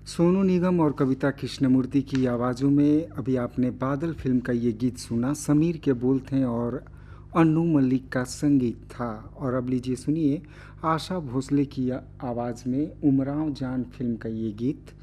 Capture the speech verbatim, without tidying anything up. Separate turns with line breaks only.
सोनू निगम और कविता कृष्णमूर्ति की आवाज़ों में अभी आपने बादल फिल्म का ये गीत सुना। समीर के बोल थे और अन्नू मलिक का संगीत था। और अब लीजिए सुनिए आशा भोसले की आवाज़ में उमराव जान फिल्म का ये गीत।